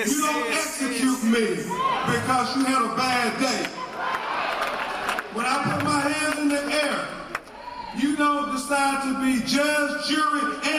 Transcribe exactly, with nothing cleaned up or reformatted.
Yes, you don't yes, execute yes. me because you had a bad day. When I put my hands in the air, you don't decide to be judge, jury, and